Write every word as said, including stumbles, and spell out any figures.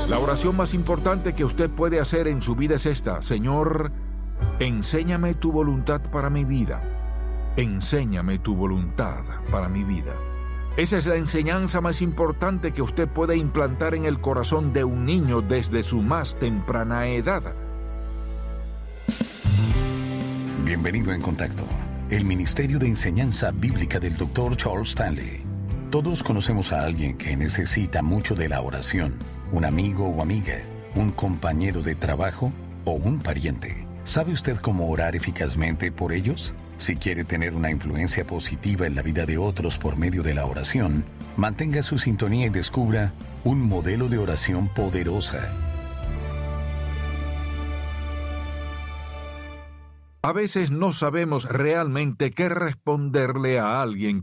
La oración más importante que usted puede hacer en su vida es esta: Señor, enséñame tu voluntad para mi vida. Enséñame tu voluntad para mi vida. Esa es la enseñanza más importante que usted puede implantar en el corazón de un niño desde su más temprana edad. Bienvenido en Contacto, el Ministerio de Enseñanza Bíblica del doctor Charles Stanley. Todos conocemos a alguien que necesita mucho de la oración, un amigo o amiga, un compañero de trabajo o un pariente. ¿Sabe usted cómo orar eficazmente por ellos? Si quiere tener una influencia positiva en la vida de otros por medio de la oración, mantenga su sintonía y descubra un modelo de oración poderosa. A veces no sabemos realmente qué responderle a alguien